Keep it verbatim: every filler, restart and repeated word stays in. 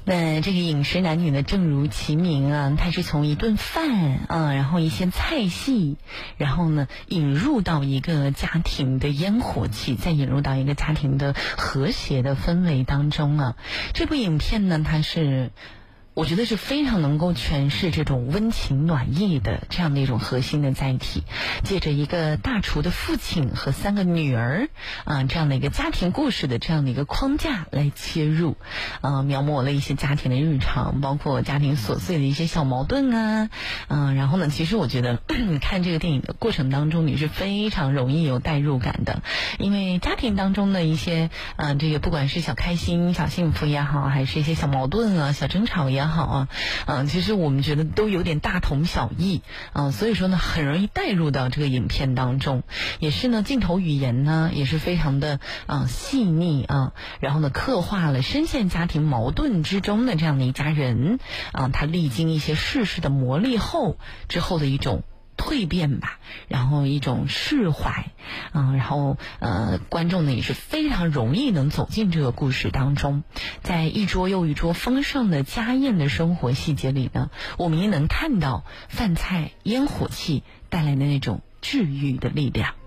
那这个饮食男女呢，正如其名啊，它是从一顿饭啊，然后一些菜系，然后呢引入到一个家庭的烟火气，再引入到一个家庭的和谐的氛围当中啊。这部影片呢，它是我觉得是非常能够诠释这种温情暖意的这样的一种核心的载体，借着一个大厨的父亲和三个女儿啊这样的一个家庭故事的这样的一个框架来切入，啊描摹了一些家庭的日常，包括家庭琐碎的一些小矛盾啊，嗯，然后呢，其实我觉得你看这个电影的过程当中，你是非常容易有代入感的，因为家庭当中的一些啊这个不管是小开心、小幸福也好，还是一些小矛盾啊、小争吵也好。也好啊，嗯，其实我们觉得都有点大同小异啊，所以说呢，很容易带入到这个影片当中，也是呢，镜头语言呢也是非常的啊细腻啊，然后呢，刻画了深陷家庭矛盾之中的这样的一家人啊，他历经一些世事的磨砺后之后的一种蜕变吧，然后一种释怀，嗯，然后呃，观众呢也是非常容易能走进这个故事当中，在一桌又一桌丰盛的家宴的生活细节里呢，我们也能看到饭菜烟火气带来的那种治愈的力量。